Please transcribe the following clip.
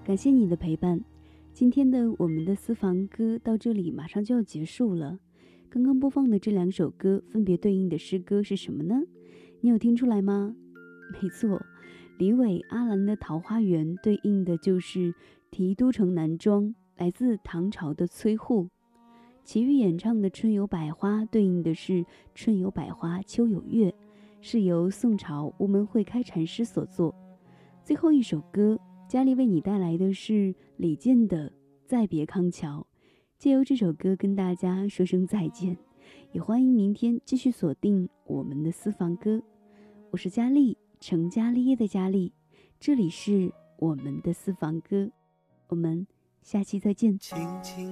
感谢你的陪伴。今天的我们的私房歌到这里马上就要结束了。刚刚播放的这2首歌分别对应的诗歌是什么呢？你有听出来吗？没错，李伟、阿兰的《桃花源》对应的就是提督城南庄，来自唐朝的崔护。齐豫演唱的《春有百花》对应的是春有百花秋有月，是由宋朝吴门会开禅师所作。最后一首歌，佳丽为你带来的是李健的《再别康桥》。借由这首歌跟大家说声再见，也欢迎明天继续锁定我们的私房歌。我是佳丽，成家立业的佳丽，这里是我们的私房歌，我们下期再见。